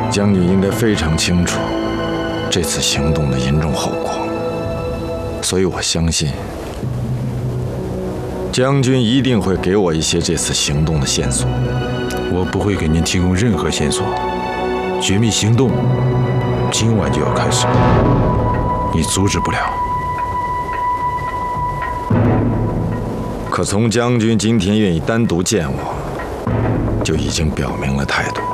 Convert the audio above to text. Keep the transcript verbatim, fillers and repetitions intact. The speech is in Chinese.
将军应该非常清楚这次行动的严重后果，所以我相信将军一定会给我一些这次行动的线索。 我不会给您提供任何线索。绝密行动今晚就要开始，你阻止不了。 可从将军今天愿意单独见我，就已经表明了态度。